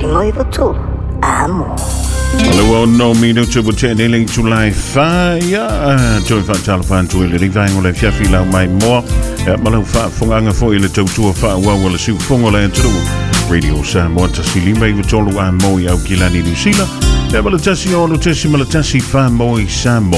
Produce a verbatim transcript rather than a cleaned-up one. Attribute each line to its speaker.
Speaker 1: Pingoi Votu, amo.
Speaker 2: Hello, no me no trouble telling July fire. Joy fan talfan to le rivang ole fiafi la mai mo. Malo fa fonganga fo ile to to fa wa wala su fongola en tru. Radio Sam want to see limba i tolu an mo ya kilani New Zealand. E mala tasi o lo tasi mala tasi fa mo i Sam.